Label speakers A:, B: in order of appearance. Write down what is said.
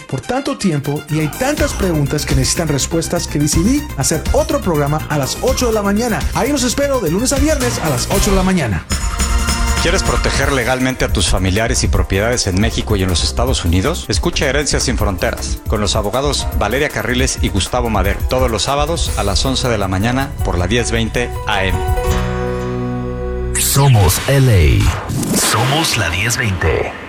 A: por tanto tiempo y hay tantas preguntas que necesitan respuestas que decidí hacer otro programa a las 8 de la mañana. Ahí los espero de lunes a viernes a las 8 de la mañana.
B: ¿Quieres proteger legalmente a tus familiares y propiedades en México y en los Estados Unidos? Escucha Herencias sin Fronteras con los abogados Valeria Carriles y Gustavo Madero todos los sábados a las 11 de la mañana por la 1020 AM.
C: Somos LA. Somos la 1020.